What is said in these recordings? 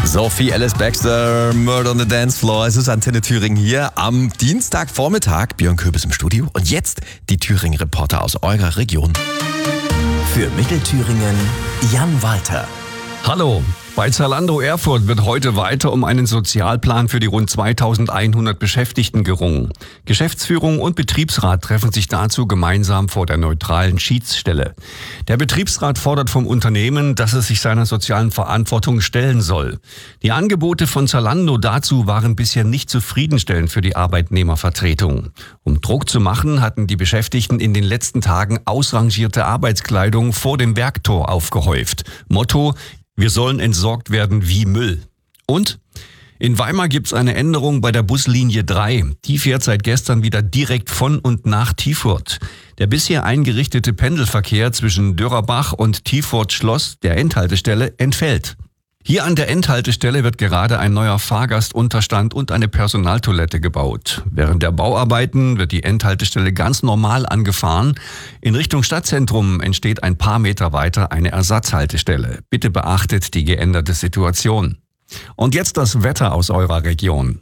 Sophie Alice Baxter, Murder on the Dance Floor. Es ist Antenne Thüringen hier am Dienstagvormittag. Björn Köbis im Studio. Und jetzt die Thüringen-Reporter aus eurer Region. Für Mittelthüringen Jan Walter. Hallo. Bei Zalando Erfurt wird heute weiter um einen Sozialplan für die rund 2100 Beschäftigten gerungen. Geschäftsführung und Betriebsrat treffen sich dazu gemeinsam vor der neutralen Schiedsstelle. Der Betriebsrat fordert vom Unternehmen, dass es sich seiner sozialen Verantwortung stellen soll. Die Angebote von Zalando dazu waren bisher nicht zufriedenstellend für die Arbeitnehmervertretung. Um Druck zu machen, hatten die Beschäftigten in den letzten Tagen ausrangierte Arbeitskleidung vor dem Werktor aufgehäuft. Motto: Wir sollen entsorgt werden wie Müll. Und in Weimar gibt's eine Änderung bei der Buslinie 3. Die fährt seit gestern wieder direkt von und nach Tiefurt. Der bisher eingerichtete Pendelverkehr zwischen Dörrerbach und Tiefurt-Schloss, der Endhaltestelle, entfällt. Hier an der Endhaltestelle wird gerade ein neuer Fahrgastunterstand und eine Personaltoilette gebaut. Während der Bauarbeiten wird die Endhaltestelle ganz normal angefahren. In Richtung Stadtzentrum entsteht ein paar Meter weiter eine Ersatzhaltestelle. Bitte beachtet die geänderte Situation. Und jetzt das Wetter aus eurer Region.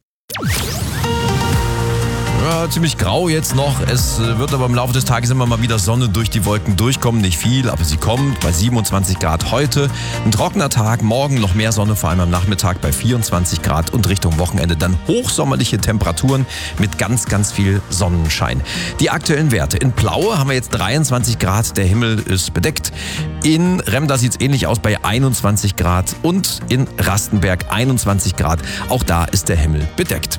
Ja, ziemlich grau jetzt noch. Es wird aber im Laufe des Tages immer mal wieder Sonne durch die Wolken durchkommen. Nicht viel, aber sie kommt bei 27 Grad heute. Ein trockener Tag, morgen noch mehr Sonne, vor allem am Nachmittag bei 24 Grad und Richtung Wochenende dann hochsommerliche Temperaturen mit ganz, ganz viel Sonnenschein. Die aktuellen Werte. In Plaue haben wir jetzt 23 Grad, der Himmel ist bedeckt. In Remda sieht es ähnlich aus bei 21 Grad und in Rastenberg 21 Grad. Auch da ist der Himmel bedeckt.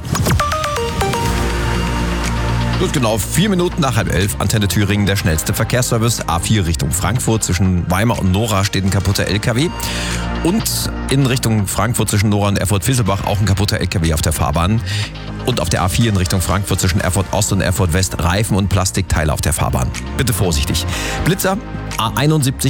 Gut, genau 4 Minuten nach 10:30, Antenne Thüringen, der schnellste Verkehrsservice. A4 Richtung Frankfurt, zwischen Weimar und Nora steht ein kaputter LKW. Und in Richtung Frankfurt zwischen Nora und Erfurt-Visselbach auch ein kaputter LKW auf der Fahrbahn. Und auf der A4 in Richtung Frankfurt zwischen Erfurt Ost und Erfurt West Reifen und Plastikteile auf der Fahrbahn. Bitte vorsichtig. Blitzer, A71